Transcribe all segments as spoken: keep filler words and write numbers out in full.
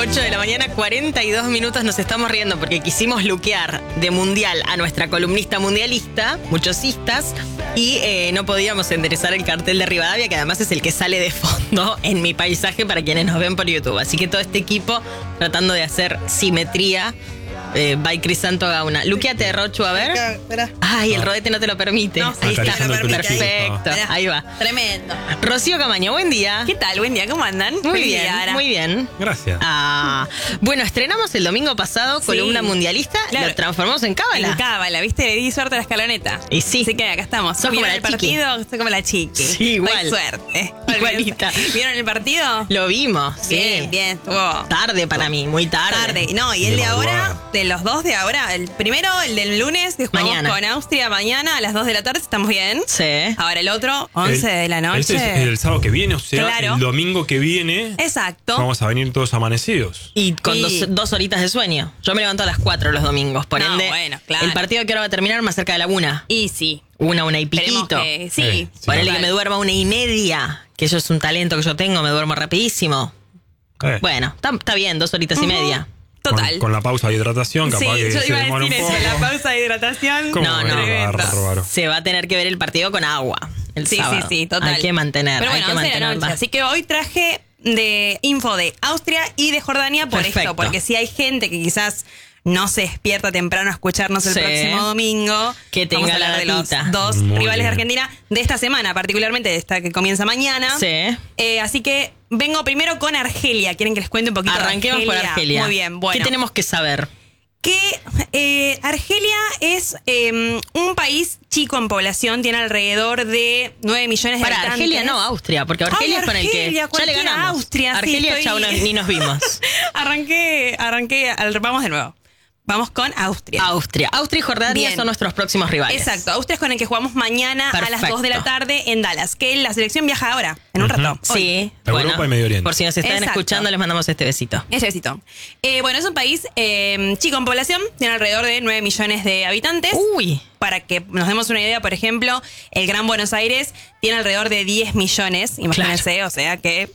ocho de la mañana, cuarenta y dos minutos. Nos estamos riendo porque quisimos luquear de mundial a nuestra columnista mundialista, muchos cistas, y eh, no podíamos enderezar el cartel de Rivadavia, que además es el que sale de fondo en mi paisaje para quienes nos ven por YouTube. Así que todo este equipo tratando de hacer simetría. Eh, by Crisanto Gauna. Luqueate, Rochu, a ver. Acá, espera. Ay, el rodete no te lo permite. No, ahí sí, está. me lo permite. Perfecto. Mirá, Ahí va. Tremendo. Rocío Camaño, buen día. ¿Qué tal? Buen día, ¿cómo andan? Muy Feliz bien, día, Ara. muy bien. Gracias. Ah, bueno, estrenamos el domingo pasado Sí. columna mundialista, Claro. lo transformamos en cábala. En cábala, ¿viste? Le di suerte a la escaloneta. Y sí. Así que acá estamos. Sos como ¿Vieron la el chiqui. partido? Soy como la chiqui. Sí, igual. Doy suerte. Igualita. ¿Vieron el partido? Lo vimos, sí. Bien, bien. Estuvo Tarde para mí, muy tarde. tarde. No, y el De de madrugada. ahora, de los dos de ahora, el primero, el del lunes, que jugamos Mañana. con Austria mañana a las dos de la tarde, estamos bien. Sí. Ahora el otro, once de la noche. Este es el sábado que viene, o sea, Claro. el domingo que viene Exacto. vamos a venir todos amanecidos. Y con Y- Dos, dos horitas de sueño. Yo me levanto a las cuatro los domingos. Por No, ende, bueno, claro. el partido que ahora va a terminar más cerca de la una. Y sí. Una, una y Esperemos piquito. que- sí. Eh, sí. Ponele Total. que me duerma una y media, que eso es un talento que yo tengo, me duermo rapidísimo. Eh, Bueno, está, está bien, dos horitas y media. Total. Con, con la pausa de hidratación, Sí, capaz que yo se iba a demora un decir poco. eso, la pausa de hidratación. ¿Cómo No, ven? no. Tremendo. Bárbaro. Se va a tener que ver el partido con agua el Sí, sábado. sí, sí, total. Hay que mantener, Pero hay bueno, que once de la noche. mantenerla. Así que hoy traje de info de Austria y de Jordania por Perfecto. esto, porque si hay gente que quizás no se despierta temprano a escucharnos el Sí. próximo domingo, Que tenga vamos a hablar la de los datita. dos Muy rivales bien. de Argentina de esta semana, particularmente de esta que comienza mañana. Sí. Eh, así que vengo primero con Argelia. ¿Quieren que les cuente un poquito Arranquemos de por Argelia? Argelia. Muy bien, bueno. ¿Qué tenemos que saber? Que eh, Argelia es eh, un país chico en población, tiene alrededor de nueve millones de Para habitantes. Argelia no, Austria, porque Argelia Ay, es con el que Argelia, ya le cualquiera, ganamos. Austria, sí, Argelia, estoy- chau, no- ni nos vimos. arranqué, arranqué, al- vamos de nuevo. Vamos con Austria. Austria. Austria y Jordania Bien. son nuestros próximos rivales. Exacto, Austria es con el que jugamos mañana a las Perfecto. dos de la tarde en Dallas, que la selección viaja ahora, en un rato. hoy. Sí. Europa bueno, y Medio Oriente. Por si nos están Exacto. escuchando, les mandamos este besito. Ese besito. Eh, bueno, es un país eh, chico en población, tiene alrededor de nueve millones de habitantes. Uy. Para que nos demos una idea, por ejemplo, el Gran Buenos Aires tiene alrededor de diez millones, imagínense, o sea que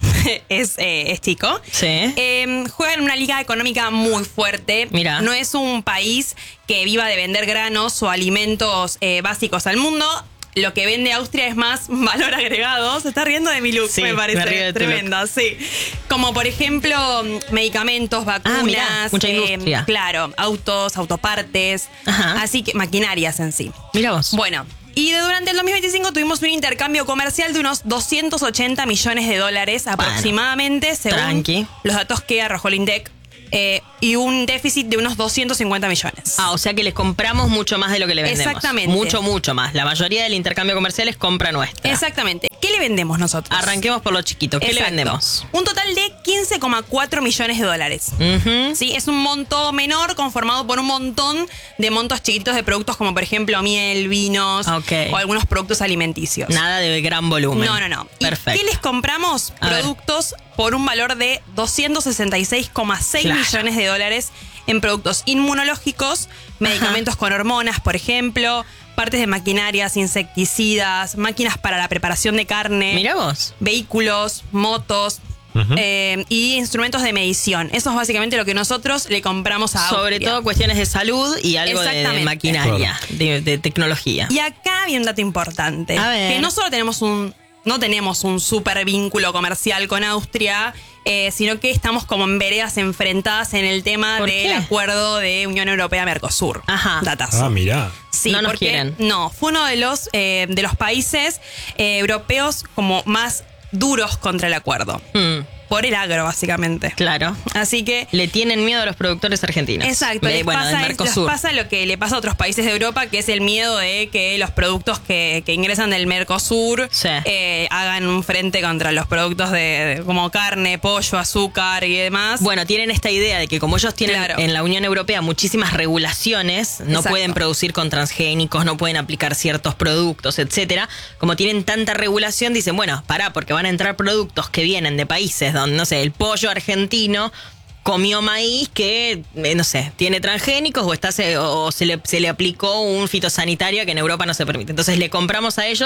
es, eh, es chico. Sí. Eh, juega en una liga económica muy fuerte. Mira. No es un país que viva de vender granos o alimentos eh, básicos al mundo. Lo que vende Austria es más valor agregado. Se está riendo de mi look, Sí, me me parece río de tu tremenda, sí. Como por ejemplo, medicamentos, vacunas, Ah, mirá, mucha industria. claro, autos, autopartes, Ajá. así que maquinarias en sí. Mira vos. Bueno, y de- durante el dos mil veinticinco tuvimos un intercambio comercial de unos doscientos ochenta millones de dólares aproximadamente, según tranqui. los datos que arrojó el INDEC, eh, y un déficit de unos doscientos cincuenta millones. Ah, o sea que les compramos mucho más de lo que le vendemos. Exactamente. Mucho, mucho más. La mayoría del intercambio comercial es compra nuestra. Exactamente. ¿Qué le vendemos nosotros? Arranquemos por lo chiquito. ¿Qué le Exacto. vendemos? Un total de quince coma cuatro millones de dólares. Ujú. Sí, es un monto menor conformado por un montón de montos chiquitos de productos como por ejemplo miel, vinos Ok. o algunos productos alimenticios. Nada de gran volumen. No, no, no. ¿Y Perfecto. qué les compramos? A ver. Productos por un valor de doscientos sesenta y seis coma seis Claro. millones de dólares en productos inmunológicos, medicamentos con hormonas, por ejemplo, partes de maquinarias, insecticidas, máquinas para la preparación de carne, Mira vos. vehículos, motos. Ujú. eh, y instrumentos de medición. Eso es básicamente lo que nosotros le compramos a Sobre Austria. todo cuestiones de salud y algo de, de Exactamente. maquinaria, de, de tecnología. Y acá viene un dato importante. A ver. Que no solo tenemos un, no tenemos un súper vínculo comercial con Austria, eh, sino que estamos como en veredas enfrentadas en el tema ¿Por del qué? acuerdo de Unión Europea-Mercosur. Ajá. Datazo. Ah, mirá. Sí, No nos porque quieren. no, fue uno de los eh, de los países eh, europeos como más duros contra el acuerdo. Mm, Por el agro, básicamente. claro. Así que Le tienen miedo a los productores argentinos. exacto, De- les, bueno, del pasa, les Mercosur. pasa lo que le pasa a otros países de Europa, que es el miedo de que los productos que, que ingresan del Mercosur Sí. eh, hagan un frente contra los productos de, de- como carne, pollo, azúcar y demás. Bueno, tienen esta idea de que como ellos tienen Claro. en la Unión Europea muchísimas regulaciones, no Exacto. pueden producir con transgénicos, no pueden aplicar ciertos productos, etcétera. Como tienen tanta regulación, dicen, bueno, pará, porque van a entrar productos que vienen de países donde, no sé, el pollo argentino comió maíz que, eh, no sé, tiene transgénicos o, está se, o se, le, se le aplicó un fitosanitario que en Europa no se permite. Entonces le compramos a ellos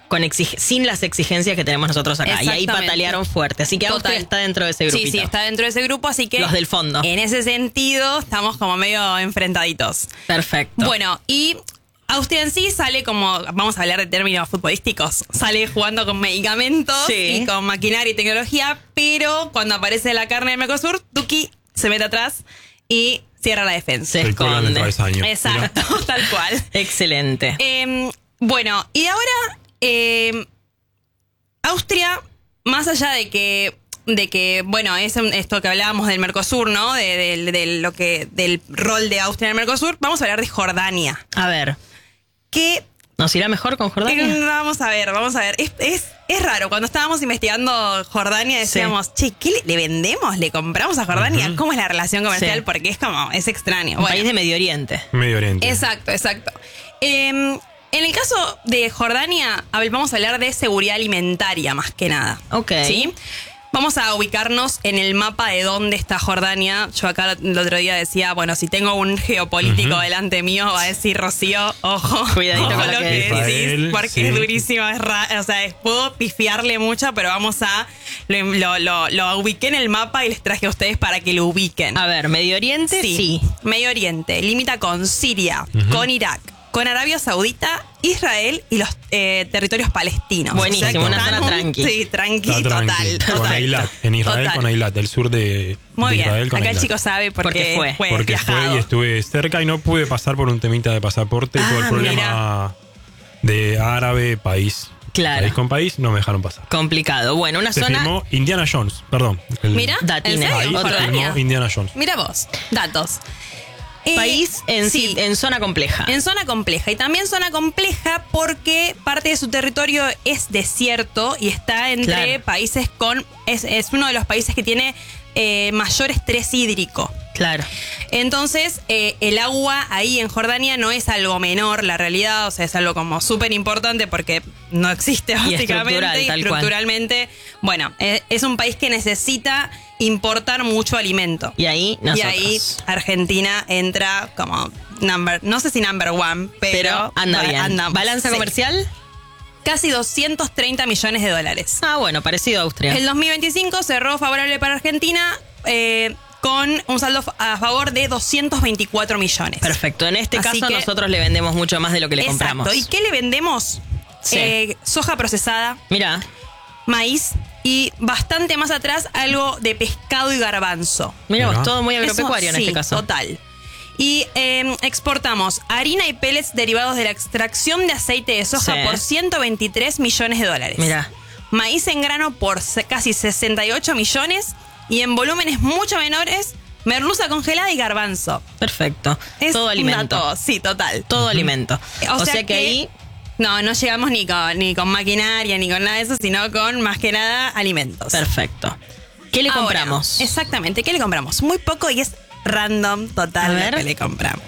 con exig- sin las exigencias que tenemos nosotros acá. Y ahí Exactamente. patalearon fuerte. Así que Austria Total. está dentro de ese grupito. Sí, sí, está dentro de ese grupo, así que... Los del fondo. En ese sentido, estamos como medio enfrentaditos. Perfecto. Bueno, y Austria en sí sale como, vamos a hablar de términos futbolísticos, sale jugando con medicamentos Sí. y con maquinaria y tecnología, pero cuando aparece la carne del Mercosur, Tuki se mete atrás y cierra la defensa. Se El cola en el esconde. travesaño. Exacto, tal cual. Excelente. Eh, bueno, y ahora eh, Austria, más allá de que, de que bueno, es un- esto que hablábamos del Mercosur, ¿no? De, de- de lo que, del rol de Austria en el Mercosur, vamos a hablar de Jordania. A ver, Que ¿nos irá mejor con Jordania? eh, vamos a ver, vamos a ver. Es, es, es raro, cuando estábamos investigando Jordania decíamos, che, ¿qué le, le vendemos? ¿Le compramos a Jordania? Ujú. ¿Cómo es la relación comercial? Sí. Porque es como, es extraño. Un Bueno. país de Medio Oriente. Medio Oriente. Exacto, exacto. Eh, en el caso de Jordania, a ver, vamos a hablar de seguridad alimentaria más que nada. Ok. ¿Sí? Vamos a ubicarnos en el mapa de dónde está Jordania. Yo acá el otro día decía, bueno, si tengo un geopolítico Ujú. delante mío, va a decir Rocío, ojo, Cuidadito ojo con lo lo que que decís. decís, porque Sí. es durísimo, es ra- o sea, es- puedo pifiarle mucho, pero vamos a, lo, lo, lo, lo ubiqué en el mapa y les traje a ustedes para que lo ubiquen. A ver, Medio Oriente, sí. Medio Oriente, limita con Siria, con Irak, con Arabia Saudita, Israel y los eh, territorios palestinos. Buenísimo, O sea, una están zona un- tranqui. Sí, tranqui, Está total. tranqui. total. Con Eilat. En Israel Total. con Eilat. El sur de, Muy de bien, Israel con acá el Eilat. chico sabe porque, Porque fue. Porque viajado. fue y estuve cerca y no pude pasar por un temita de pasaporte Ah, por el problema de árabe, país. Claro. País con país, no me dejaron pasar. Complicado. Bueno, una Se zona... filmó Indiana Jones, perdón. El- Mira, ¿en Datines. serio? Ahí se Otra. Jordania. filmó Indiana Jones. Mira vos, datos. Eh, País en, sí, en zona compleja. En zona compleja. Y también zona compleja porque parte de su territorio es desierto y está entre Claro. países con... Es, es uno de los países que tiene eh, mayor estrés hídrico. Claro. Entonces, eh, el agua ahí en Jordania no es algo menor, la realidad, o sea, es algo como súper importante porque no existe básicamente. estructural, y tal cual. estructuralmente, bueno, eh, es un país que necesita importar mucho alimento. Y ahí nosotros. Y ahí Argentina entra como number, no sé si number one, pero, Pero anda va- bien. andamos. ¿Balanza Sí. comercial? Casi doscientos treinta millones de dólares. Ah, bueno, parecido a Austria. El dos mil veinticinco cerró favorable para Argentina eh, con un saldo a favor de doscientos veinticuatro millones. Perfecto. En este Así caso que- nosotros le vendemos mucho más de lo que le Exacto. compramos. ¿Y qué le vendemos? Sí. Eh, soja procesada, Mira, maíz y bastante más atrás algo de pescado y garbanzo. mira vos, Mira. todo muy Eso, agropecuario en sí, este caso. Total. Y eh, exportamos harina y pellets derivados de la extracción de aceite de soja Sí. por ciento veintitrés millones de dólares. Mira. Maíz en grano por se- casi sesenta y ocho millones y en volúmenes mucho menores, merluza congelada y garbanzo. Perfecto. Es todo un alimento. dato, sí, total. Todo alimento. O, sea, que, ahí No, no llegamos ni con, ni con maquinaria ni con nada de eso, sino con más que nada alimentos. perfecto. ¿Qué le Ahora, compramos? Exactamente, ¿qué le compramos? Muy poco y es random total A lo ver. que le compramos.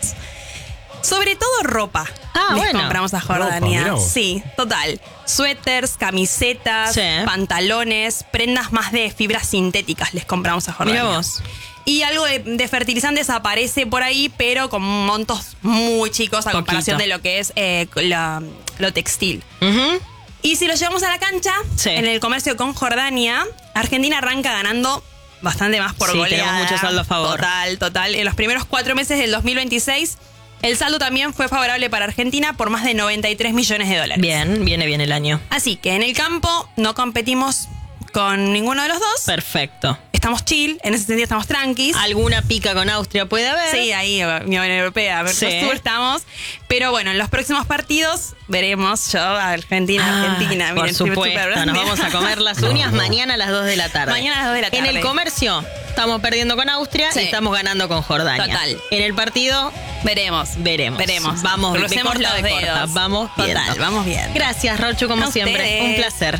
Sobre todo ropa. Ah, les bueno. compramos a Ropa, Jordania. mirá vos. Sí, total. Suéteres, camisetas, Sí. pantalones, prendas más de fibras sintéticas les compramos a Jordania. Mira vos. Y algo de, de fertilizantes aparece por ahí, pero con montos muy chicos a Poquito. comparación de lo que es eh, la- lo textil. Ujú. Y si lo llevamos a la cancha, Sí. en el comercio con Jordania, Argentina arranca ganando bastante más por Sí, goleada. tenemos mucho saldo a favor. Total, total. En los primeros cuatro meses del dos mil veintiséis, el saldo también fue favorable para Argentina por más de noventa y tres millones de dólares. Bien, viene bien el año. Así que en el campo no competimos con ninguno de los dos. Perfecto. Estamos chill, en ese sentido estamos tranquis. ¿Alguna pica con Austria puede haber? Sí, ahí, Unión Europea, Mercosur Sí. estamos. Pero bueno, en los próximos partidos veremos yo a Argentina, Ah, Argentina. por Miren, estoy supuesto, súper- nos vamos a comer las uñas No, no. mañana a las dos de la tarde. Mañana a las dos de la En tarde. el comercio estamos perdiendo con Austria Sí. y estamos ganando con Jordania. Total. En el partido Veremos. veremos. Veremos. Vamos de Crucemos corta, los de corta. dedos. Vamos Total, viendo. vamos bien. Gracias, Rochu, como A siempre. ustedes. Un placer.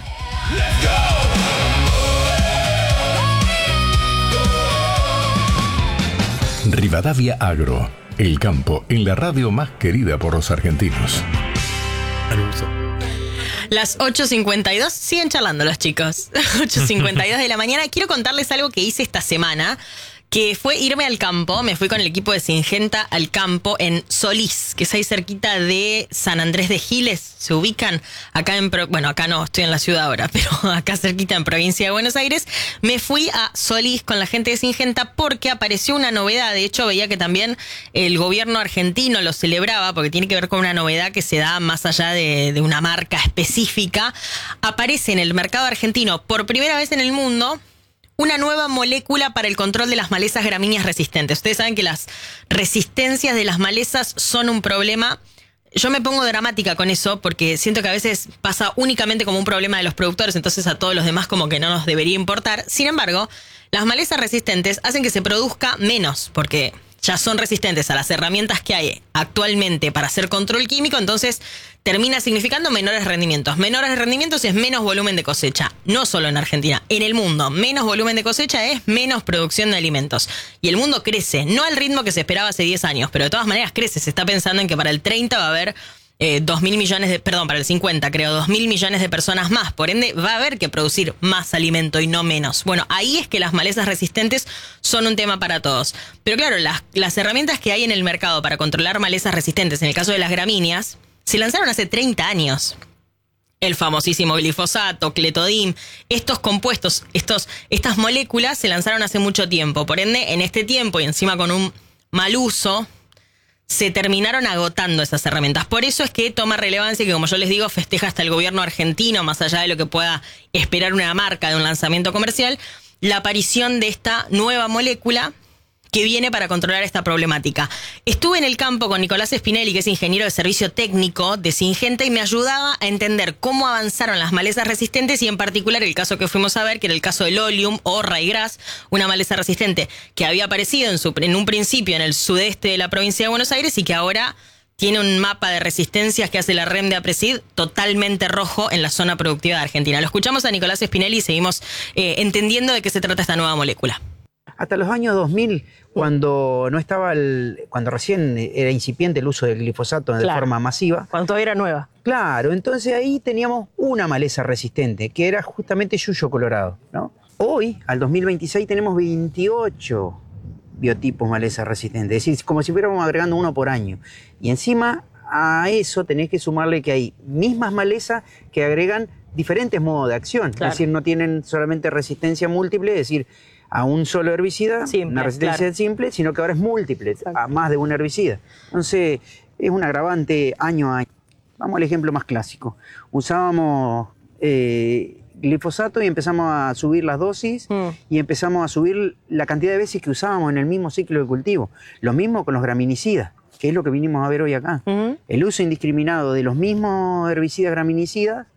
Rivadavia Agro, el campo en la radio más querida por los argentinos. Al uso. Las ocho cincuenta y dos, siguen charlando los chicos. ocho cincuenta y dos de la mañana. Quiero contarles algo que hice esta semana, que fue irme al campo. Me fui con el equipo de Syngenta al campo en Solís, que es ahí cerquita de San Andrés de Giles. Se ubican acá en... Pro- bueno, acá no, estoy en la ciudad ahora, pero acá cerquita en provincia de Buenos Aires. Me fui a Solís con la gente de Syngenta porque apareció una novedad. De hecho, veía que también el gobierno argentino lo celebraba porque tiene que ver con una novedad que se da más allá de, de una marca específica. Aparece en el mercado argentino por primera vez en el mundo una nueva molécula para el control de las malezas gramíneas resistentes. Ustedes saben que las resistencias de las malezas son un problema. Yo me pongo dramática con eso porque siento que a veces pasa únicamente como un problema de los productores, entonces a todos los demás como que no nos debería importar. Sin embargo, las malezas resistentes hacen que se produzca menos porque ya son resistentes a las herramientas que hay actualmente para hacer control químico, entonces termina significando menores rendimientos. Menores rendimientos es menos volumen de cosecha, no solo en Argentina, en el mundo. Menos volumen de cosecha es menos producción de alimentos. Y el mundo crece, no al ritmo que se esperaba hace diez años, pero de todas maneras crece. Se está pensando en que para el treinta va a haber eh, dos mil millones de, perdón, para el cincuenta creo, dos mil millones de personas más. Por ende, va a haber que producir más alimento y no menos. Bueno, ahí es que las malezas resistentes son un tema para todos. Pero claro, las, las herramientas que hay en el mercado para controlar malezas resistentes, en el caso de las gramíneas, se lanzaron hace treinta años. El famosísimo glifosato, clethodim, estos compuestos, estos, estas moléculas se lanzaron hace mucho tiempo. Por ende, en este tiempo y encima con un mal uso, se terminaron agotando esas herramientas. Por eso es que toma relevancia y que, como yo les digo, festeja hasta el gobierno argentino, más allá de lo que pueda esperar una marca de un lanzamiento comercial, la aparición de esta nueva molécula que viene para controlar esta problemática. Estuve en el campo con Nicolás Spinelli, que es ingeniero de servicio técnico de Syngenta, y me ayudaba a entender cómo avanzaron las malezas resistentes y en particular el caso que fuimos a ver, que era el caso del Oleum o ryegrass, una maleza resistente que había aparecido en, su, en un principio en el sudeste de la provincia de Buenos Aires y que ahora tiene un mapa de resistencias que hace la R E M de APRESID totalmente rojo en la zona productiva de Argentina. Lo escuchamos a Nicolás Spinelli y seguimos eh, entendiendo de qué se trata esta nueva molécula. Hasta los años dos mil, cuando no estaba el, cuando recién era incipiente el uso del glifosato de Claro. forma masiva. Cuando todavía era nueva. Claro, entonces ahí teníamos una maleza resistente, que era justamente yuyo colorado, ¿no? Hoy, al dos mil veintiséis, tenemos veintiocho biotipos maleza resistentes, es decir, como si fuéramos agregando uno por año. Y encima a eso tenés que sumarle que hay mismas malezas que agregan diferentes modos de acción. Claro. Es decir, no tienen solamente resistencia múltiple, es decir, a un solo herbicida, Simple, una resistencia claro. simple, sino que ahora es múltiple, a más de un herbicida. Entonces, es un agravante año a año. Vamos al ejemplo más clásico. Usábamos eh, glifosato y empezamos a subir las dosis Mm. y empezamos a subir la cantidad de veces que usábamos en el mismo ciclo de cultivo. Lo mismo con los graminicidas, que es lo que vinimos a ver hoy acá. Ujú. El uso indiscriminado de los mismos herbicidas graminicidas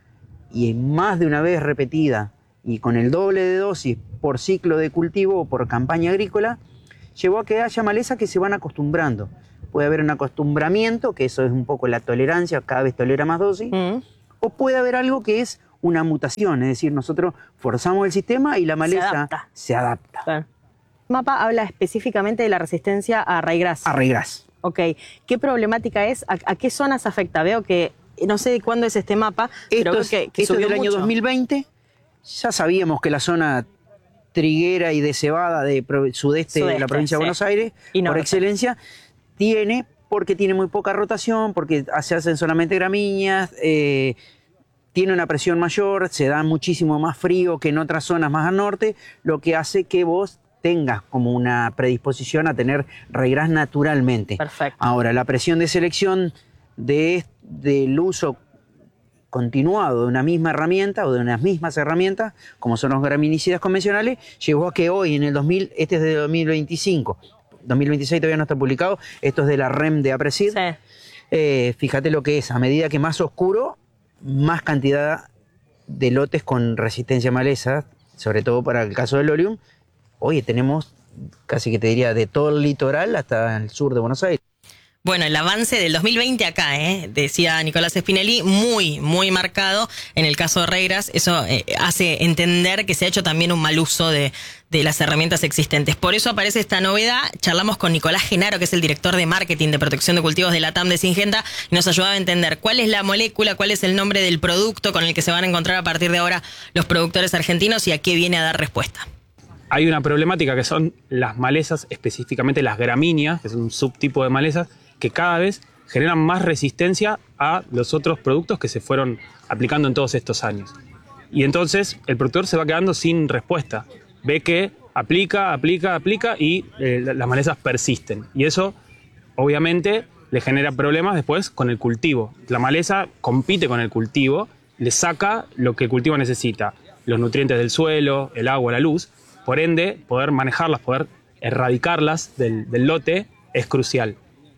y más de una vez repetida y con el doble de dosis por ciclo de cultivo o por campaña agrícola, llevó a que haya malezas que se van acostumbrando. Puede haber un acostumbramiento, que eso es un poco la tolerancia, cada vez tolera más dosis, Mm. o puede haber algo que es una mutación, es decir, nosotros forzamos el sistema y la maleza adapta. se adapta. Claro. Mapa habla específicamente de la resistencia a ryegrass. A ryegrass. Ok, ¿qué problemática es? ¿A, a qué zonas afecta? Veo que, no sé de cuándo es este mapa, pero Esto veo es, que, que esto es subió del año mucho. dos mil veinte. Ya sabíamos que la zona triguera y de cebada de pro- sudeste, de Sudeste, la provincia de sí. Buenos Aires, Y por norte. excelencia, tiene, porque tiene muy poca rotación, porque se hacen solamente gramíneas, eh, tiene una presión mayor, se da muchísimo más frío que en otras zonas más al norte, lo que hace que vos tengas como una predisposición a tener ryegrass naturalmente. Perfecto. Ahora, la presión de selección de, del uso continuado de una misma herramienta o de unas mismas herramientas, como son los graminicidas convencionales, llevó a que hoy, en el dos mil, este es de dos mil veinticinco, dos mil veintiséis todavía no está publicado, esto es de la R E M de APRESID, Sí. eh, fíjate lo que es, a medida que más oscuro, más cantidad de lotes con resistencia a maleza, sobre todo para el caso del Oleum. Oye, tenemos casi que te diría de todo el litoral hasta el sur de Buenos Aires. Bueno, el avance del dos mil veinte acá, ¿eh? Decía Nicolás Spinelli, muy, muy marcado. En el caso de ryegrass, eso eh, hace entender que se ha hecho también un mal uso de, de las herramientas existentes. Por eso aparece esta novedad. Charlamos con Nicolás Genaro, que es el director de marketing de protección de cultivos de la T A M de Syngenta, y nos ayudaba a entender cuál es la molécula, cuál es el nombre del producto con el que se van a encontrar a partir de ahora los productores argentinos y a qué viene a dar respuesta. hay una problemática que son las malezas, específicamente las gramíneas, que es un subtipo de malezas, que cada vez generan más resistencia a los otros productos que se fueron aplicando en todos estos años. Y entonces el productor se va quedando sin respuesta. Ve que aplica, aplica, aplica y eh, las malezas persisten. Y eso, obviamente, le genera problemas después con el cultivo. La maleza compite con el cultivo, le saca lo que el cultivo necesita, los nutrientes del suelo, el agua, la luz. Por ende, poder manejarlas, poder erradicarlas del, del lote es crucial.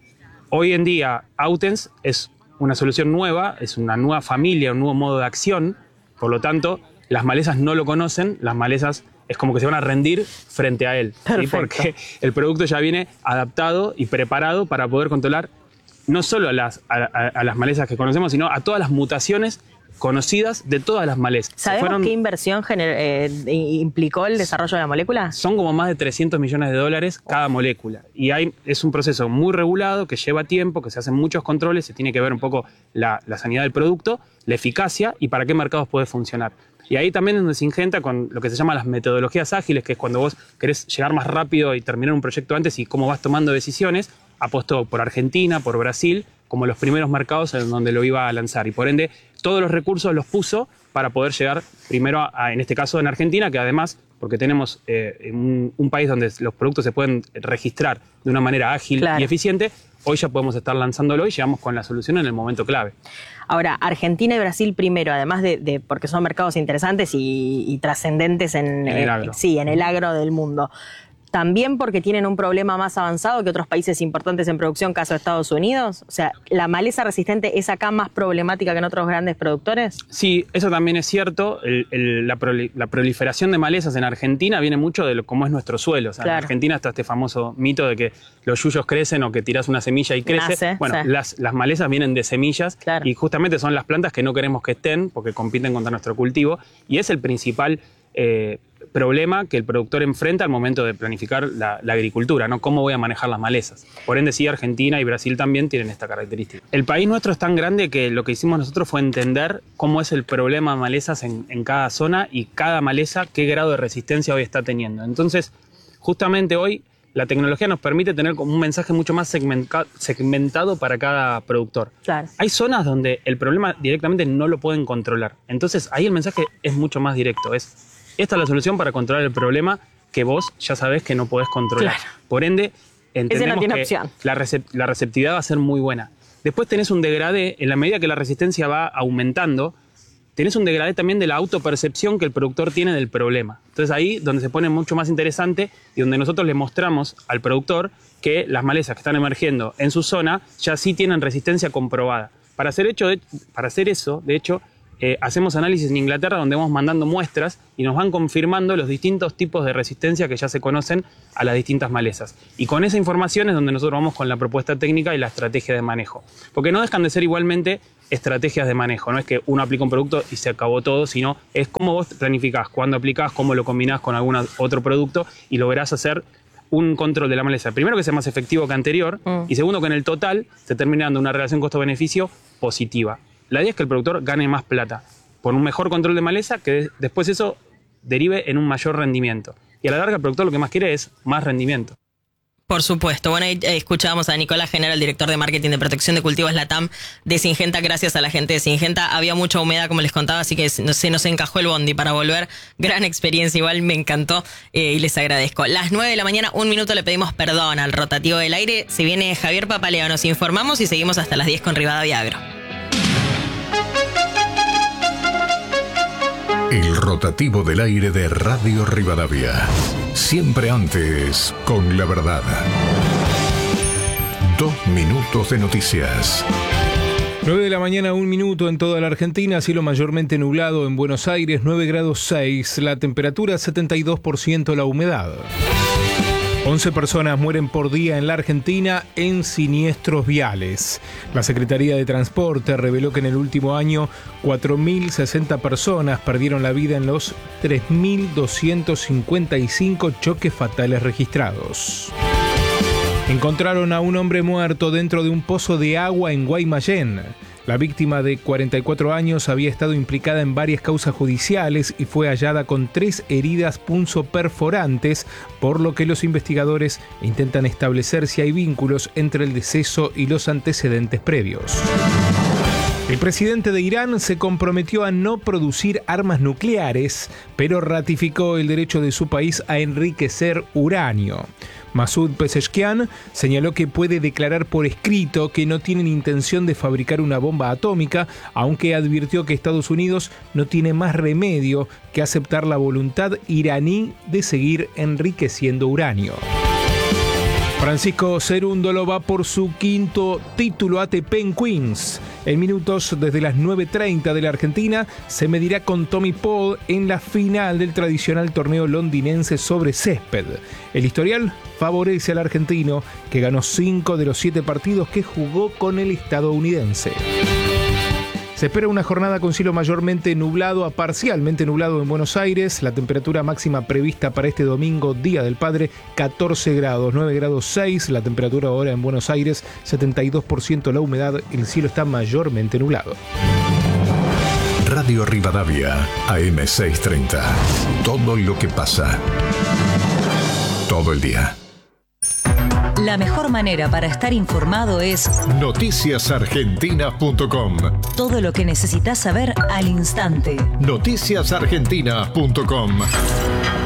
Hoy en día, Autens es una solución nueva, es una nueva familia, un nuevo modo de acción. Por lo tanto, las malezas no lo conocen, las malezas es como que se van a rendir frente a él. ¿Sí? Porque el producto ya viene adaptado y preparado para poder controlar no solo a las, a, a, a las malezas que conocemos, sino a todas las mutaciones conocidas de todas las malezas. ¿Sabemos Fueron, qué inversión gener- eh, implicó el desarrollo de la molécula? Son como más de trescientos millones de dólares cada molécula. Y hay, es un proceso muy regulado, que lleva tiempo, que se hacen muchos controles, se tiene que ver un poco la, la sanidad del producto, la eficacia y para qué mercados puede funcionar. Y ahí también es donde se ingenta con lo que se llama las metodologías ágiles, que es cuando vos querés llegar más rápido y terminar un proyecto antes y cómo vas tomando decisiones. Apostó por Argentina, por Brasil, como los primeros mercados en donde lo iba a lanzar. Y por ende, todos los recursos los puso para poder llegar primero, a, a, en este caso en Argentina, que además, porque tenemos eh, un, un país donde los productos se pueden registrar de una manera ágil claro. y eficiente, hoy ya podemos estar lanzándolo y llegamos con la solución en el momento clave. Ahora, Argentina y Brasil primero, además de, de porque son mercados interesantes y, y trascendentes en, en, el agro. Eh, sí, en el agro del mundo. También porque tienen un problema más avanzado que otros países importantes en producción, caso de Estados Unidos. O sea, ¿la maleza resistente es acá más problemática que en otros grandes productores? Sí, eso también es cierto. El, el, la, proli, la proliferación de malezas en Argentina viene mucho de lo, cómo es nuestro suelo. O sea, claro. En Argentina está este famoso mito de que los yuyos crecen o que tirás una semilla y crece. Nace, bueno, sí. las, las malezas vienen de semillas claro. y justamente son las plantas que no queremos que estén porque compiten contra nuestro cultivo. Y es el principal eh, problema que el productor enfrenta al momento de planificar la, la agricultura, ¿no? Cómo voy a manejar las malezas. Por ende, sí, Argentina y Brasil también tienen esta característica. El país nuestro es tan grande que lo que hicimos nosotros fue entender cómo es el problema de malezas en, en cada zona y cada maleza qué grado de resistencia hoy está teniendo. Entonces, justamente hoy la tecnología nos permite tener como un mensaje mucho más segmenta- segmentado para cada productor. Claro. Hay zonas donde el problema directamente no lo pueden controlar. Entonces, ahí el mensaje es mucho más directo. Es esta es la solución para controlar el problema que vos ya sabés que no podés controlar. Claro. Por ende, entendemos no tiene que opción. La, recep- la receptividad va a ser muy buena. Después tenés un degradé, en la medida que la resistencia va aumentando, tenés un degradé también de la autopercepción que el productor tiene del problema. Entonces ahí donde se pone mucho más interesante y donde nosotros le mostramos al productor que las malezas que están emergiendo en su zona ya sí tienen resistencia comprobada. Para hacer, hecho de, para hacer eso, de hecho, Eh, hacemos análisis en Inglaterra donde vamos mandando muestras y nos van confirmando los distintos tipos de resistencia que ya se conocen a las distintas malezas. Y con esa información es donde nosotros vamos con la propuesta técnica y la estrategia de manejo. Porque no dejan de ser igualmente estrategias de manejo. No es que uno aplica un producto y se acabó todo, sino es cómo vos planificás, cuándo aplicás, cómo lo combinás con algún otro producto y lográs hacer un control de la maleza. Primero, que sea más efectivo que anterior mm. y segundo, que en el total se termine dando una relación costo-beneficio positiva. La idea es que el productor gane más plata por un mejor control de maleza, que después eso derive en un mayor rendimiento. Y a la larga el productor lo que más quiere es más rendimiento. Por supuesto. Bueno, ahí escuchábamos a Nicolás Genaro, el director de marketing de protección de cultivos LATAM de Syngenta. Gracias a la gente de Syngenta. Había mucha humedad, como les contaba, así que se nos encajó el bondi para volver. Gran experiencia, igual me encantó eh, y les agradezco. Las nueve de la mañana, un minuto, le pedimos perdón al rotativo del aire. Si viene Javier Papaleo, nos informamos y seguimos hasta las diez con Rivadavia Agro. El rotativo del aire de Radio Rivadavia. Siempre antes con la verdad. Dos minutos de noticias. nueve de la mañana, un minuto en toda la Argentina. Cielo mayormente nublado en Buenos Aires, nueve grados seis. La temperatura setenta y dos por ciento la humedad. once personas mueren por día en la Argentina en siniestros viales. La Secretaría de Transporte reveló que en el último año cuatro mil sesenta personas perdieron la vida en los tres mil doscientos cincuenta y cinco choques fatales registrados. Encontraron a un hombre muerto dentro de un pozo de agua en Guaymallén. La víctima de cuarenta y cuatro años había estado implicada en varias causas judiciales y fue hallada con tres heridas punzoperforantes, por lo que los investigadores intentan establecer si hay vínculos entre el deceso y los antecedentes previos. El presidente de Irán se comprometió a no producir armas nucleares, pero ratificó el derecho de su país a enriquecer uranio. Masoud Pezeshkian señaló que puede declarar por escrito que no tienen intención de fabricar una bomba atómica, aunque advirtió que Estados Unidos no tiene más remedio que aceptar la voluntad iraní de seguir enriqueciendo uranio. Francisco Cerúndolo va por su quinto título A T P en Queens. En minutos desde las nueve treinta de la Argentina se medirá con Tommy Paul en la final del tradicional torneo londinense sobre césped. El historial favorece al argentino, que ganó cinco de los siete partidos que jugó con el estadounidense. Se espera una jornada con cielo mayormente nublado a parcialmente nublado en Buenos Aires. La temperatura máxima prevista para este domingo, Día del Padre, catorce grados, nueve grados seis. La temperatura ahora en Buenos Aires, setenta y dos por ciento la humedad. El cielo está mayormente nublado. Radio Rivadavia, A M seiscientos treinta. Todo lo que pasa. Todo el día. La mejor manera para estar informado es noticias argentinas punto com. Todo lo que necesitas saber al instante. noticias argentinas punto com.